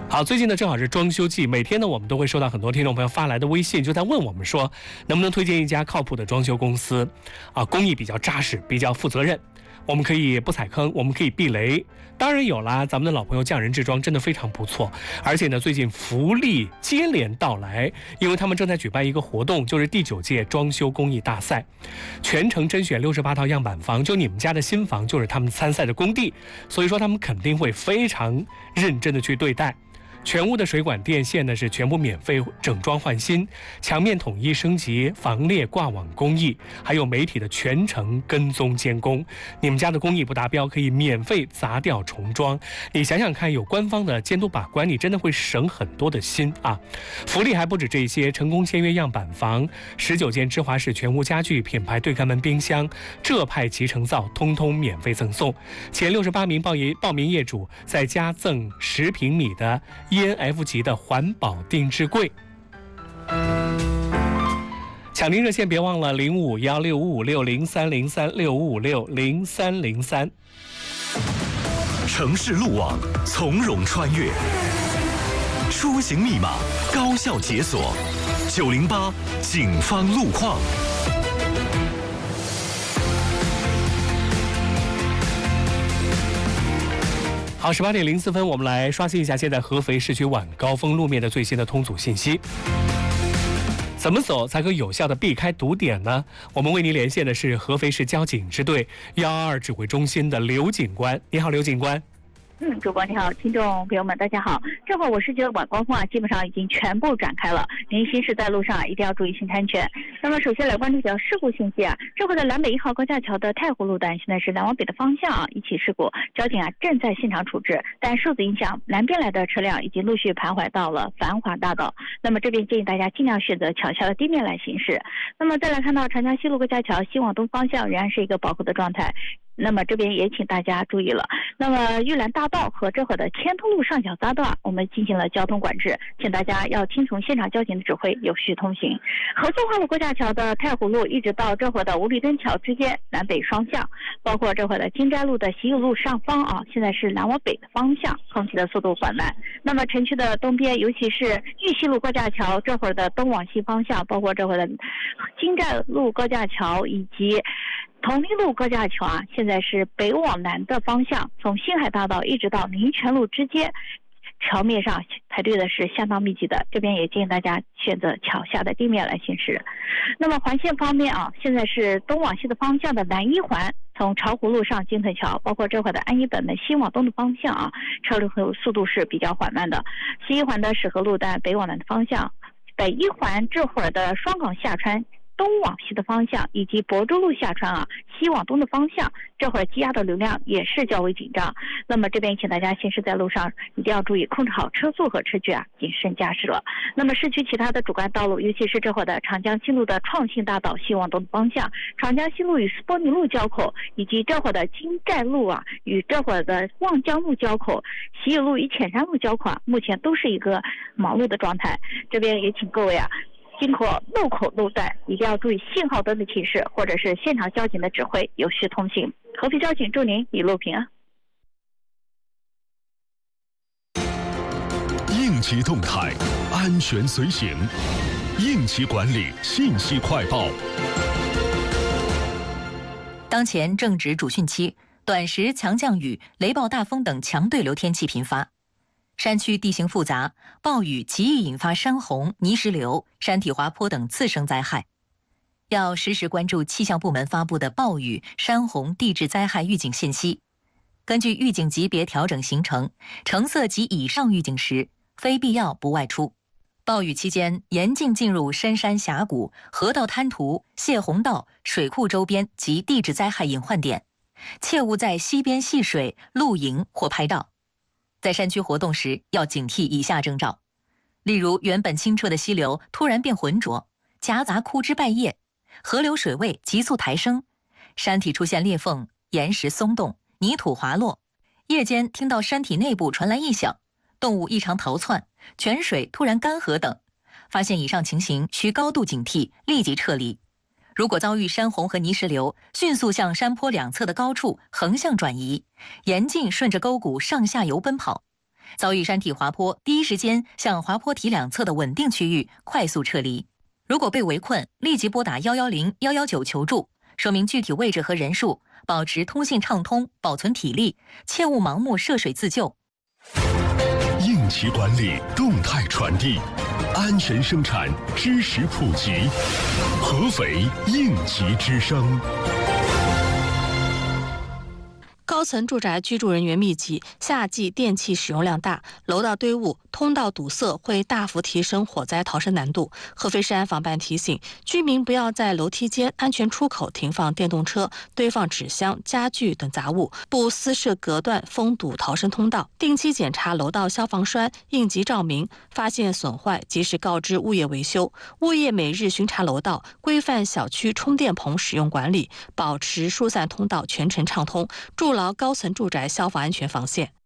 好，最近呢正好是装修季，每天呢我们都会收到很多听众朋友发来的微信，就在问我们说，能不能推荐一家靠谱的装修公司，工艺比较扎实，比较负责任，我们可以不踩坑，我们可以避雷。当然有啦，咱们的老朋友匠人制装真的非常不错，而且呢最近福利接连到来，因为他们正在举办一个活动，就是第9届装修工艺大赛，全程甄选68套样板房，就你们家的新房就是他们参赛的工地，所以说他们肯定会非常认真的去对待。全屋的水管电线呢是全部免费整装换新，墙面统一升级，防裂挂网工艺，还有媒体的全程跟踪监工。你们家的工艺不达标，可以免费砸掉重装。你想想看，有官方的监督把关，你真的会省很多的心啊！福利还不止这些，成功签约样板房，19件芝华士全屋家具、品牌对开门冰箱、浙派集成灶，通通免费赠送。前68名报名业主再加赠10平米的ENF 级的环保定制柜。抢订热线别忘了05165560303655603003。 城市路网从容穿越，出行密码高效解锁，908警方路况。 好，18点04分，我们来刷新一下现在合肥市区晚高峰路面的最新的通阻信息。怎么走才可以有效的避开堵点呢？我们为您连线的是合肥市交警支队122指挥中心的刘警官。你好，刘警官。 主播你好，听众朋友们大家好。这会儿我市区的晚高峰基本上已经全部展开了，您行驶在路上一定要注意行车安全。那么首先来关注一下事故信息这会儿的兰北1号高架桥的太湖路段现在是南往北的方向一起事故，交警正在现场处置，但受此影响，南边来的车辆已经陆续盘桓到了繁华大道。那么这边建议大家尽量选择桥下的地面来行驶。那么再来看到长江西路高架桥西往东方向仍然是一个饱和的状态。那么这边也请大家注意了。那么玉兰大道和这会儿的千通路上小匝道我们进行了交通管制，请大家要听从现场交警的指挥，有序通行。合作化路高架桥的太湖路一直到这会儿的五里墩桥之间南北双向，包括这会儿的金斋路的习武路上方现在是南往北的方向，通行的速度缓慢。那么城区的东边，尤其是玉溪路高架桥这会儿的东往西方向，包括这会儿的金寨路高架桥以及同利路高架桥现在是北往南的方向，从星海大道一直到民权路之间，桥面上排队的是相当密集的，这边也建议大家选择桥下的地面来行驶。那么环线方面现在是东往西的方向的南一环，从巢湖路上金屯桥，包括这会儿的安一本的西往东的方向车流速度是比较缓慢的。西一环的石河路段北往南的方向，北一环这会儿的双港下穿东往西的方向，以及亳州路下穿西往东的方向，这会儿积压的流量也是较为紧张。那么这边请大家行驶在路上一定要注意控制好车速和车距谨慎驾驶了。那么市区其他的主干道路，尤其是这会儿的长江西路的创新大道西往东的方向，长江西路与斯波尼路交口，以及这会儿的金寨路与这会儿的望江路交口，习武路与浅山路交口目前都是一个忙碌的状态。这边也请各位经过路口路段一定要注意信号灯的提示，或者是现场交警的指挥，有序通行。合肥交警祝您一路平安。 应急动态，安全随行，应急管理信息快报。 当前正值主汛期，短时强降雨、雷暴大风等强对流天气频发。山区地形复杂，暴雨极易引发山洪、泥石流、山体滑坡等次生灾害，要实时关注气象部门发布的暴雨、山洪、地质灾害预警信息。根据预警级别调整行程，橙色及以上预警时，非必要不外出。暴雨期间，严禁进入深山峡谷、河道滩涂、泄洪道、水库周边及地质灾害隐患点，切勿在溪边戏水、露营或拍照。在山区活动时要警惕以下征兆，例如原本清澈的溪流突然变浑浊，夹杂枯枝败叶，河流水位急速抬升，山体出现裂缝，岩石松动，泥土滑落，夜间听到山体内部传来异响，动物异常逃窜，泉水突然干涸等，发现以上情形需高度警惕，立即撤离。如果遭遇山洪和泥石流，迅速向山坡两侧的高处横向转移，严禁顺着沟谷上下游奔跑。 遭遇山体滑坡，第一时间向滑坡体两侧的稳定区域快速撤离。如果被围困，立即拨打110、119求助，说明具体位置和人数，保持通信畅通，保存体力，切勿盲目涉水自救。 应急管理，动态传递，安全生产，知识普及。合肥应急之声。 高层住宅居住人员密集，夏季电气使用量大，楼道堆物、通道堵塞会大幅提升火灾逃生难度。合肥市安防办提醒居民不要在楼梯间、安全出口停放电动车、堆放纸箱、家具等杂物，不私设隔断、封堵逃生通道。定期检查楼道消防栓、应急照明，发现损坏及时告知物业维修。物业每日巡查楼道，规范小区充电棚使用管理，保持疏散通道全程畅通，筑牢高层住宅消防安全防线。